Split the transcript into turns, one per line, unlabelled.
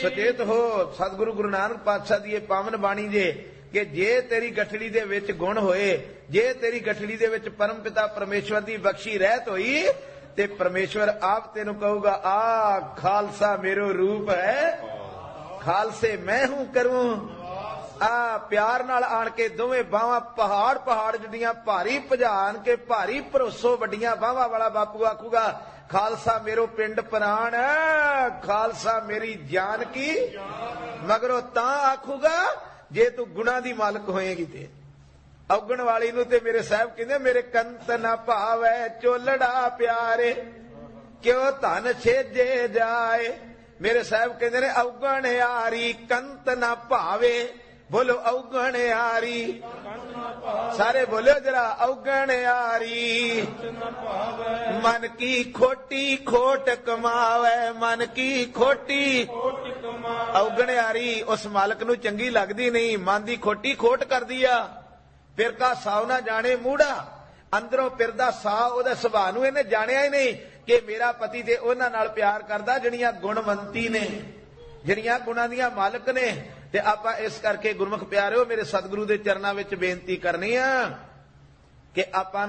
ਸੁਚੇਤ ਹੋ। ਸਤਿਗੁਰੂ ਗੁਰੂ ਨਾਨਕ ਪਾਤਸ਼ਾਹ ਦੀ ਇਹ ਪਾਵਨ ਬਾਣੀ ਜੇ ਕਿ ਜੇ ਤੇਰੀ ਗਠੜੀ ਦੇ ਵਿੱਚ ਗੁਣ ਹੋਏ, ਜੇ ਤੇਰੀ ਗਠੜੀ ਦੇ ਵਿੱਚ ਪਰਮ ਪਿਤਾ ਪਰਮੇਸ਼ਵਰ ਦੀ ਬਖਸ਼ੀ ਰਹਿਤ ਹੋਈ ਤੇ ਪਰਮੇਸ਼ਵਰ ਆਪ ਤੈਨੂੰ ਕਹੂਗਾ ਆ ਖਾਲਸਾ ਮੇਰੋ ਰੂਪ ਹੈ, ਖਾਲਸੇ ਮੈਂ ਹੂੰ ਕਰੂੰ। ਆ ਪਿਆਰ ਨਾਲ ਆਣ ਕੇ ਦੋਵੇਂ ਬਾਹਾਂ ਪਹਾੜ ਪਹਾੜ ਜਿਹੜੀਆਂ ਭਾਰੀ ਭਜਾਨ ਕੇ ਭਾਰੀ ਭਰੋਸੋ ਵੱਡੀਆਂ ਬਾਹਾਂ ਵਾਲਾ ਬਾਪੂ ਆਖੂਗਾ ਖਾਲਸਾ ਮੇਰੋ ਪਿੰਡ ਪ੍ਰਾਣ, ਖਾਲਸਾ ਮੇਰੀ ਜਾਨ ਕੀ। ਮਗਰੋਂ ਤਾਂ ਆਖੂਗਾ ਜੇ ਤੂੰ ਗੁਣਾ ਦੀ ਮਾਲਕ ਹੋਏਗੀ ਤੇ। ਔਗਣ ਵਾਲੀ ਨੂੰ ਤੇ ਮੇਰੇ ਸਾਹਿਬ ਕਹਿੰਦੇ ਮੇਰੇ ਕੰਤ ਨਾ ਭਾਵੈ ਚੋਲੜਾ ਪਿਆਰੇ, ਕਿਉ ਧਨ ਛੇਜੇ ਜਾਏ। ਮੇਰੇ ਸਾਹਿਬ ਕਹਿੰਦੇ ਨੇ ਔਗਣ ਯਾਰੀ ਕੰਤ ਨਾ ਭਾਵੇ। ਬੋਲੋ ਔਗਣ ਯਾਰੀ, ਸਾਰੇ ਬੋਲਿਓ ਜਰਾ ਔਗਣ ਯਾਰੀ। ਮਨ ਕੀ ਖੋਟੀ ਖੋਟ ਕਮਾਵੇ, ਮਨ ਕੀ ਖੋਟੀ ਔਗਣ ਯਾਰੀ ਉਸ ਮਾਲਕ ਨੂੰ ਚੰਗੀ ਲੱਗਦੀ ਨਹੀਂ, ਮਨ ਦੀ ਖੋਟੀ ਖੋਟ ਕਰਦੀ ਆ। ਫਿਰਕਾ ਸਾਉ ਨਾ ਜਾਣੇ ਮੂੜਾ, ਅੰਦਰੋਂ ਫਿਰਦਾ ਸਾਹ ਉਹਦੇ ਸੁਭਾਅ ਨੂੰ ਇਹਨੇ ਜਾਣਿਆ ਹੀ ਨਹੀਂ ਕਿ ਮੇਰਾ ਪਤੀ ਤੇ ਉਹਨਾਂ ਨਾਲ ਪਿਆਰ ਕਰਦਾ ਜਿਹੜੀਆਂ ਗੁਣਵੰਤੀ ਨੇ, ਜਿਹੜੀਆਂ ਗੁਣਾਂ ਦੀਆਂ ਮਾਲਕ ਨੇ। ਤੇ ਆਪਾਂ ਇਸ ਕਰਕੇ ਗੁਰਮੁਖ ਪਿਆਰਿਓ ਮੇਰੇ ਸਤਿਗੁਰੂ ਦੇ ਚਰਨਾਂ ਵਿੱਚ ਬੇਨਤੀ ਕਰਨੀ ਆ ਕਿ ਆਪਾਂ